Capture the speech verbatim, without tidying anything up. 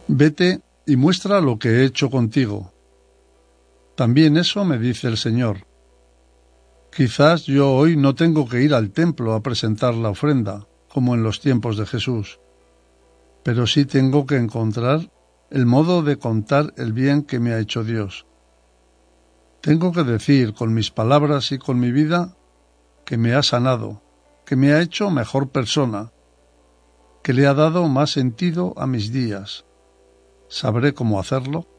Vete y muestra lo que he hecho contigo. También eso me dice el Señor. Quizás yo hoy no tengo que ir al templo a presentar la ofrenda, como en los tiempos de Jesús, pero sí tengo que encontrar el modo de contar el bien que me ha hecho Dios. Tengo que decir con mis palabras y con mi vida que me ha sanado, que me ha hecho mejor persona, que le ha dado más sentido a mis días. ¿Sabré cómo hacerlo?